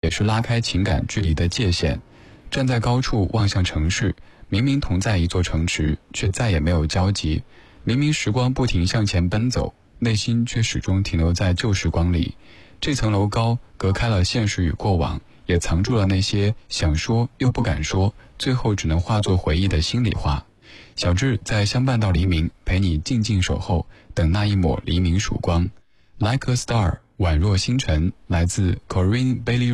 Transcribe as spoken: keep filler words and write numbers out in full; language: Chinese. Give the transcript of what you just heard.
也是拉开情感距离的界限。站在高处望向城市，明明同在一座城池，却再也没有交集。明明时光不停向前奔走，内心却始终停留在旧时光里。这层楼高隔开了现实与过往，也藏住了那些想说又不敢说，最后只能化作回忆的心里话。小智在相伴到黎明，陪你静静守候，等那一抹黎明曙光。Like a star， 宛若星辰，来自 Corinne Bailey